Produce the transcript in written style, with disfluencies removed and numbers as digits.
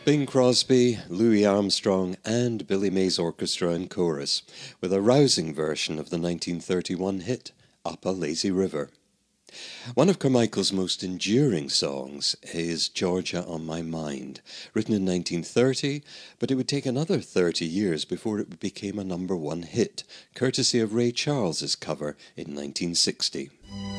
Bing Crosby, Louis Armstrong, and Billy Mays Orchestra and Chorus, with a rousing version of the 1931 hit Up a Lazy River. One of Carmichael's most enduring songs is Georgia on My Mind, written in 1930, but it would take another 30 years before it became a number one hit, courtesy of Ray Charles's cover in 1960.